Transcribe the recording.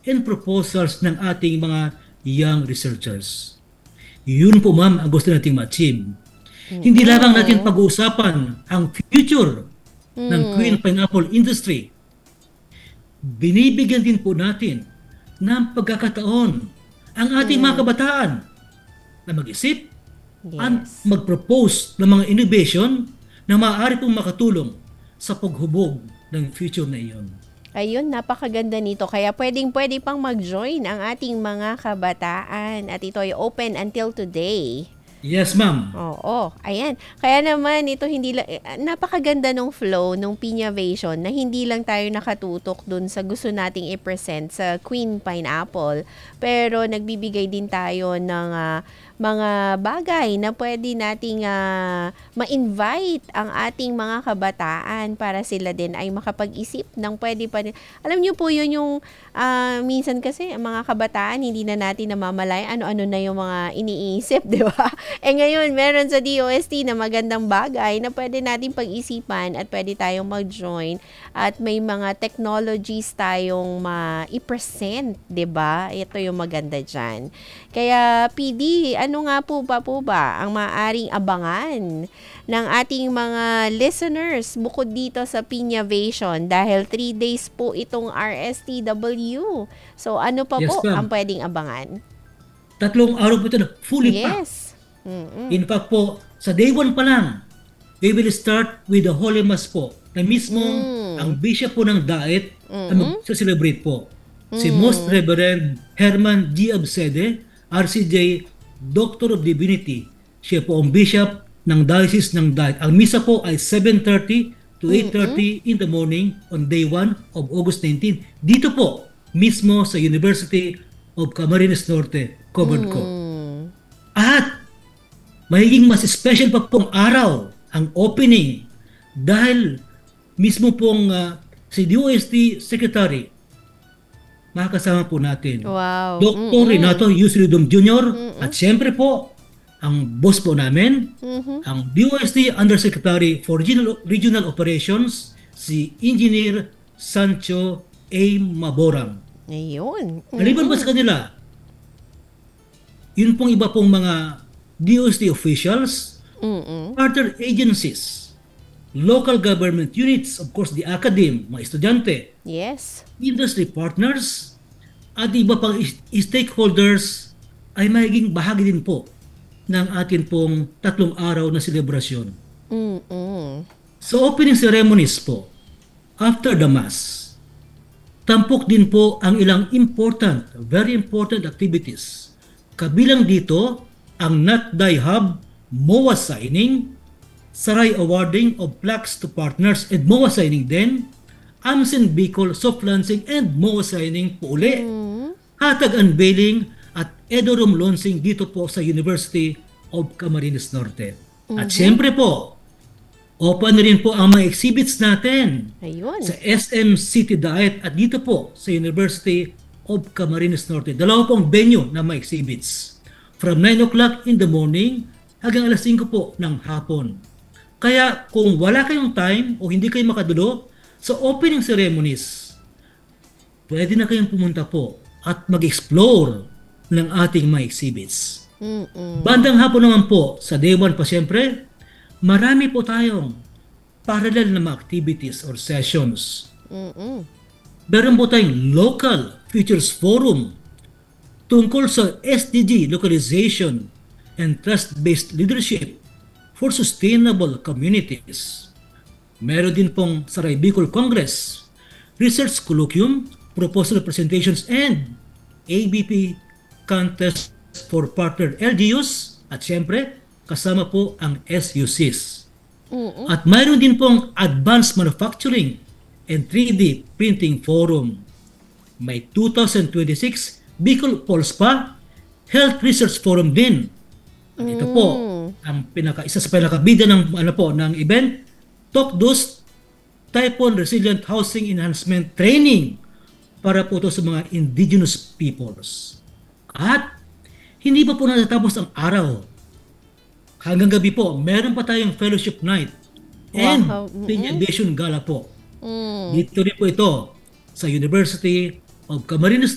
and proposals ng ating mga young researchers. Yun po ma'am ang gusto nating ma-achieve. Hindi lamang natin pag-uusapan ang future ng Queen Pineapple industry. Binibigyan din po natin ng pagkakataon ang ating mga kabataan na mag-isip at Yes. mag-propose ng mga innovation na maaari pong makatulong sa paghubog ng future na iyon. Ayun, napakaganda nito. Kaya pwedeng-pwede pang mag-join ang ating mga kabataan. At ito ay open until today. Yes, ma'am. Oo, ayan. Kaya naman ito hindi lang napakaganda nung flow nung Piñavation na hindi lang tayo nakatutok dun sa gusto nating i-present sa Queen Pineapple, pero nagbibigay din tayo ng mga bagay na pwede nating ma-invite ang ating mga kabataan para sila din ay makapag-isip ng pwede pa din. Alam niyo po yun yung minsan kasi ang mga kabataan hindi na natin namamalay ano-ano na yung mga iniisip, di ba? Eh ngayon, meron sa DOST na magandang bagay na pwede natin pag-isipan at pwede tayong mag-join at may mga technologies tayong ma-i-present, 'di ba? Ito yung maganda diyan. Kaya PD, ano nga po ba ang maaaring abangan ng ating mga listeners bukod dito sa Piñavation dahil 3 days po itong RSTW. So ano pa Yes, po ma'am. ang pwedeng abangan? 3 araw po ito na fully packed. Yes. Mm-mm. In fact po, sa day 1 pa lang, we will start with the Holy Mass po na mismong ang bishop po ng Daet ang mag-celebrate po. Si Most Reverend Herman G. Absede, RCJ, Doctor of Divinity. Siya po ang bishop ng Diocese ng Daet. Ang misa po ay 7:30 to 8:30 in the morning on day 1 of August 19. Dito po, mismo sa University of Camarines Norte, covered ko. At magiging mas special pa pong araw ang opening dahil mismo pong si DOST Secretary makakasama po natin. Wow. Dr. Renato Yusilidum Jr. At siyempre po ang boss po namin, ang DOST Undersecretary for Regional Operations, si Engineer Sancho A. Maborang. Ayun. Maliban pa sa kanila, yun pong iba pong mga DOST officials, partner agencies, local government units, of course the academe, mga estudyante, Yes. industry partners, at iba pang stakeholders ay magiging bahagi din po ng atin pong 3 araw na selebrasyon. Sa opening ceremonies po, after the Mass, tampok din po ang ilang important, very important activities. Kabilang dito ang NatDai Hub, MOA signing, Saray awarding of plaques to partners and MOA signing din, AMSEN Bicol soft launching and MOA signing po uli, Hatag unveiling at Edorum launching dito po sa University of Camarines Norte. At siyempre po, open na rin po ang mga exhibits natin Ayun. sa SM City Diet at dito po sa University of Camarines Norte. 2 pong venue na may exhibits. From 9 o'clock in the morning hanggang alas 5 po ng hapon. Kaya kung wala kayong time o hindi kayo makadulo sa opening ceremonies, pwede na kayong pumunta po at mag-explore ng ating mga exhibits. Bandang hapon naman po, sa day 1 pa siyempre, marami po tayong parallel na mga activities or sessions. Meron po tayong Local Futures Forum tungkol sa SDG localization and trust-based leadership for sustainable communities. Meron din pong Saray Bicol Congress, Research Colloquium, Proposal Presentations, and ABP Contest for Partner LGUs at syempre kasama po ang SUCs. At mayroon din pong Advanced Manufacturing and 3D Printing Forum. May 2026 Bicol Polspa Health Research Forum din. At ito po ang isa sa pinakabida ng ng event, TOCDOS Typhoon Resilient Housing Enhancement Training para po ito sa mga indigenous peoples. At hindi pa po natatapos ang araw. Hanggang gabi po, meron pa tayong fellowship night and Piñavation Gala po. Dito rin po ito sa University of Camarines